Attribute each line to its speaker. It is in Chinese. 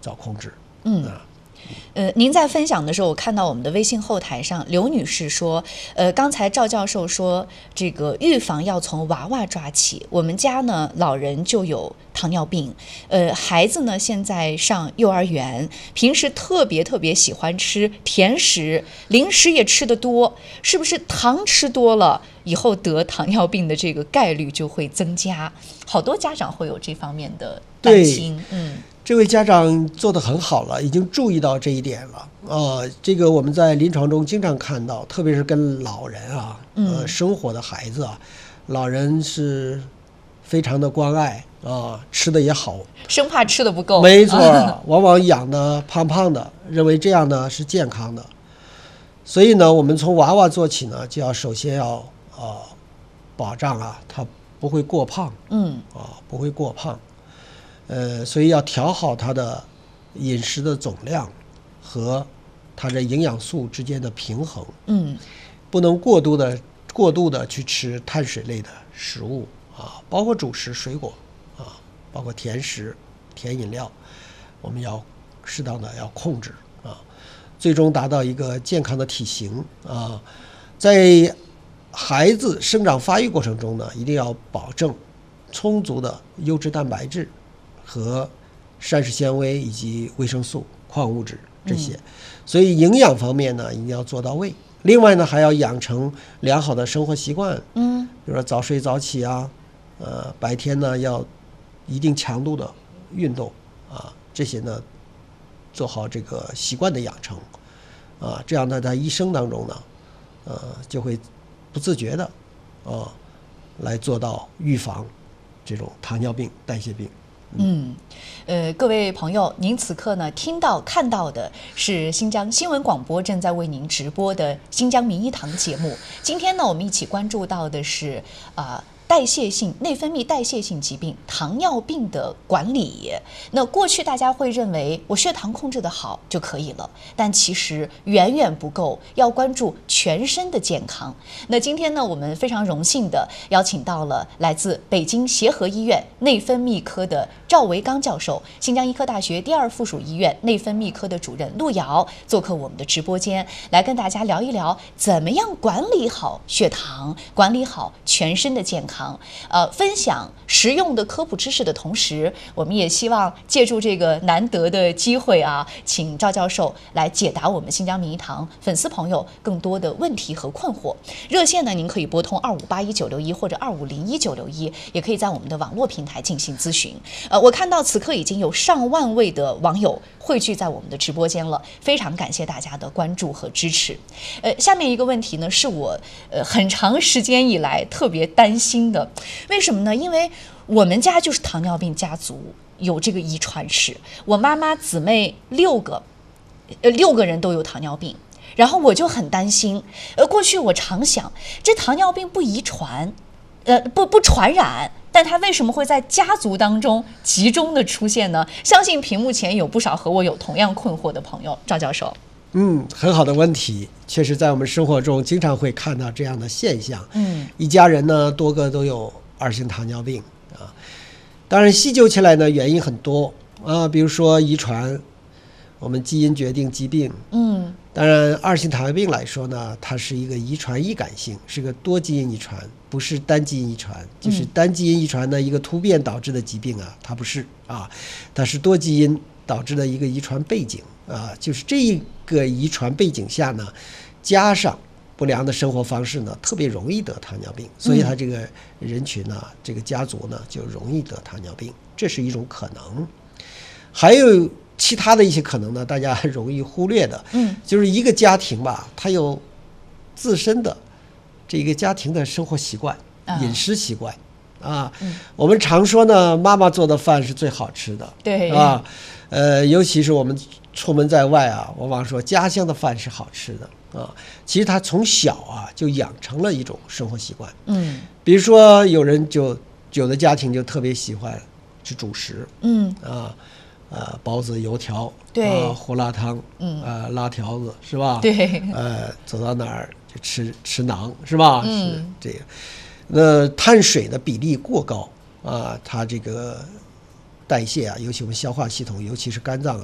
Speaker 1: 早控制。
Speaker 2: 您在分享的时候，我看到我们的微信后台上，刘女士说，刚才赵教授说，这个预防要从娃娃抓起。我们家呢，老人就有糖尿病，孩子呢现在上幼儿园，平时特别喜欢吃甜食，零食也吃得多，是不是糖吃多了以后得糖尿病的这个概率就会增加？好多家长会有这方面的担心。
Speaker 1: 这位家长做得很好了，已经注意到这一点了。这个我们在临床中经常看到，特别是跟老人生活的孩子老人是非常的关爱吃的也好，
Speaker 2: 生怕吃的不够。
Speaker 1: 没错，往往养的胖胖的，认为这样呢是健康的。所以呢，我们从娃娃做起呢，就要首先要保障他不会过胖，不会过胖。所以要调好他的饮食的总量和他的营养素之间的平衡。不能过度的去吃碳水类的食物包括主食、水果包括甜食、甜饮料，我们要适当的要控制最终达到一个健康的体型在孩子生长发育过程中呢，一定要保证充足的优质蛋白质和膳食纤维以及维生素、矿物质这些，所以营养方面呢一定要做到位。另外呢，还要养成良好的生活习惯，比如说早睡早起白天呢要一定强度的运动这些呢做好这个习惯的养成这样呢在一生当中呢就会不自觉的来做到预防这种糖尿病、代谢病。
Speaker 2: 各位朋友，您此刻呢听到看到的是新疆新闻广播正在为您直播的新疆名医堂节目。今天呢，我们一起关注到的是代谢性内分泌代谢性疾病糖尿病的管理。那过去大家会认为我血糖控制得好就可以了，但其实远远不够，要关注全身的健康。那今天呢，我们非常荣幸的邀请到了来自北京协和医院内分泌科的赵维刚教授，新疆医科大学第2附属医院内分泌科的主任陆瑶做客我们的直播间，来跟大家聊一聊怎么样管理好血糖，管理好全身的健康。分享实用的科普知识的同时，我们也希望借助这个难得的机会请赵教授来解答我们新疆名医堂粉丝朋友更多的问题和困惑。热线呢，您可以拨通2581-961或者2501-961，也可以在我们的网络平台进行咨询。我看到此刻已经有上万位的网友汇聚在我们的直播间了，非常感谢大家的关注和支持。下面一个问题呢，是我很长时间以来特别担心的。为什么呢？因为我们家就是糖尿病家族，有这个遗传史。我妈妈姊妹6个人都有糖尿病，然后我就很担心。过去我常想，这糖尿病不遗传，不传染，但它为什么会在家族当中集中的出现呢？相信屏幕前有不少和我有同样困惑的朋友。赵教授。
Speaker 1: 很好的问题，确实在我们生活中经常会看到这样的现象。一家人呢多个都有2型糖尿病当然细究起来呢原因很多比如说遗传，我们基因决定疾病。当然2型糖尿病来说呢，它是一个遗传易感性，是个多基因遗传，不是单基因遗传。就是单基因遗传的一个突变导致的疾病它不是它是多基因导致的一个遗传背景就是这一个遗传背景下呢，加上不良的生活方式呢，特别容易得糖尿病，所以他这个人群呢，这个家族呢就容易得糖尿病，这是一种可能。还有其他的一些可能呢，大家容易忽略的，就是一个家庭吧，它有自身的这个家庭的生活习惯、饮食习惯我们常说呢，妈妈做的饭是最好吃的，
Speaker 2: 对
Speaker 1: 尤其是我们出门在外往往说家乡的饭是好吃的其实他从小就养成了一种生活习惯。比如说有的家庭就特别喜欢吃主食，包子、油条，
Speaker 2: 对
Speaker 1: 胡辣汤，拉条子是吧？
Speaker 2: 对，
Speaker 1: 走到哪儿就吃馕是吧？是这个。那碳水的比例过高它这个代谢尤其我们消化系统，尤其是肝脏